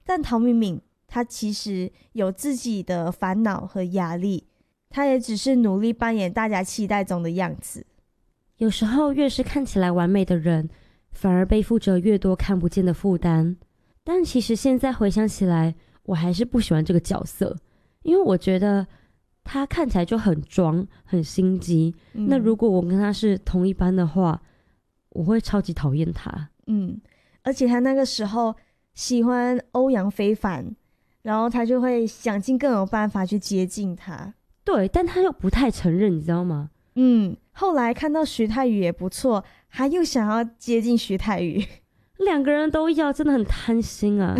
但陶敏敏她其实有自己的烦恼和压力，她也只是努力扮演大家期待中的样子。 有时候越是看起来完美的人，反而背负着越多看不见的负担。但其实现在回想起来，我还是不喜欢这个角色，因为我觉得他看起来就很装很心机，那如果我跟他是同一班的话，我会超级讨厌他。 而且他那个时候喜欢欧阳非凡，然后他就会想尽各种办法去接近他。 对，但他又不太承认，你知道吗？ 后来看到徐太宇也不错，他又想要接近徐太宇， 两个人都要，真的很贪心啊。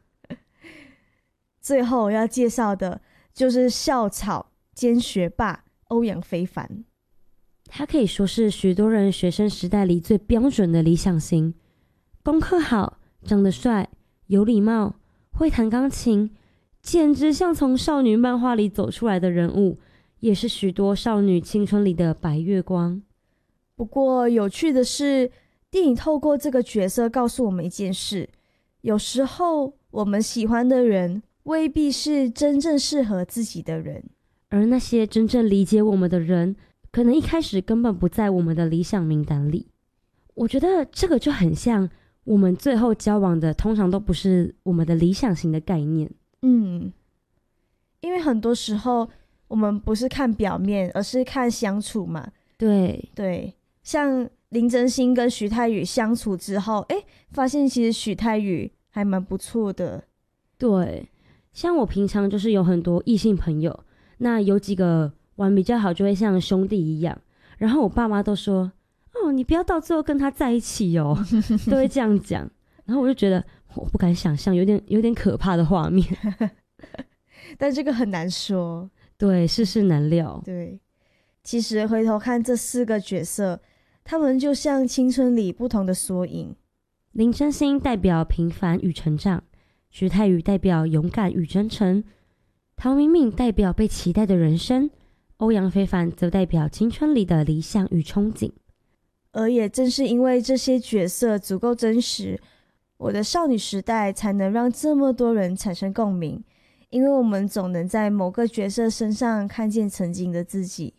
最后要介绍的就是校草兼学霸欧阳非凡。 他可以说是许多人学生时代里最标准的理想型，功课好，长得帅，有礼貌，会弹钢琴，简直像从少女漫画里走出来的人物，也是许多少女青春里的白月光。 不过有趣的是，电影透过这个角色告诉我们一件事，有时候我们喜欢的人未必是真正适合自己的人， 而那些真正理解我们的人，可能一开始根本不在我们的理想名单里。我觉得这个就很像我们最后交往的通常都不是我们的理想型的概念。 因为很多时候我们不是看表面，而是看相处嘛。对，像林真心跟徐太宇相处之后，发现其实徐太宇还蛮不错的。 对，像我平常就是有很多异性朋友，那有几个玩比较好，就会像兄弟一样，然后我爸妈都说，你不要到最后跟他在一起哦，都会这样讲。然后我就觉得我不敢想象，有点可怕的画面。 但这个很难说， 对，世事难料。 对，其实回头看这4个角色，他们就像青春里不同的缩影。 林真心代表平凡与成长，徐太宇代表勇敢与真诚，陶敏敏代表被期待的人生，欧阳非凡则代表青春里的理想与憧憬。 而也正是因为这些角色足够真实，我的少女时代才能让这么多人产生共鸣，因为我们总能在某个角色身上看见曾经的自己。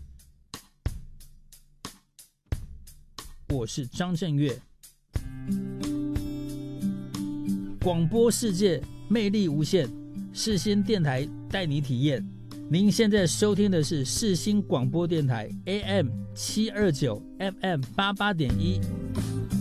我是张震岳，广播世界魅力无限，世新电台带你体验。您现在收听的是世新广播电台 AM 729 FM 88.1。